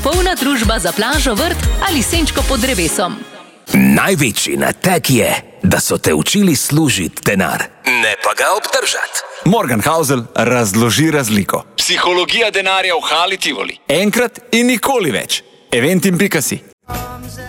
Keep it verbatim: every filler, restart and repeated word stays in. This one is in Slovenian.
Polna družba za plažo, vrt ali senčko pod drevesom. Največji nateg je, da so te učili služiti denar, ne pa ga obdržati. Morgan Housel razloži razliko. Psihologija denarja v Hali Tivoli. Enkrat in nikoli več. eventim pika si.